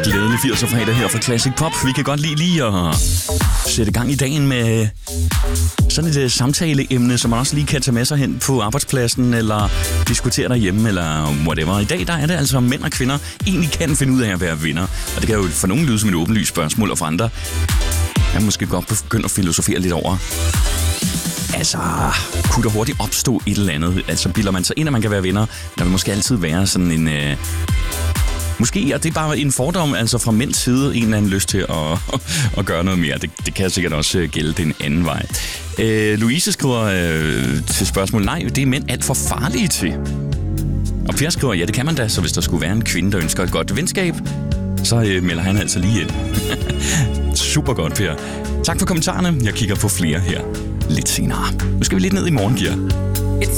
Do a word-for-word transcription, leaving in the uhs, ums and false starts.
Glædelig firserne fredag her fra Classic Pop. Vi kan godt lide lige at sætte gang i dagen med sådan et samtaleemne, som man også lige kan tage med sig hen på arbejdspladsen, eller diskutere derhjemme, eller whatever. I dag der er det altså, om mænd og kvinder egentlig kan finde ud af at være venner. Og det kan jo for nogen lyde som et åbenlyst spørgsmål, og for andre kan måske godt begynde at filosofere lidt over. Altså, kunne der hurtigt opstå et eller andet? Altså, bilder man sig ind, at man kan være venner? Der vil måske altid være sådan en... Øh Måske er det bare en fordom, altså fra mænds side, en eller anden lyst til at, at gøre noget mere. Det, det kan sikkert også gælde den anden vej. Øh, Louise skriver øh, til spørgsmål, nej, det er mænd alt for farlige til. Og Per skriver, ja, det kan man da, så hvis der skulle være en kvinde, der ønsker et godt venskab, så øh, melder han altså lige ind. Super godt, Per. Tak for kommentarerne. Jeg kigger på flere her lidt senere. Nu skal vi lidt ned i morgengear.